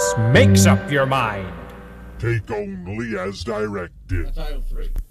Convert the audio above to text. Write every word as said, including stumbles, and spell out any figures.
Lance makes up your mind. Take only as directed. Title three.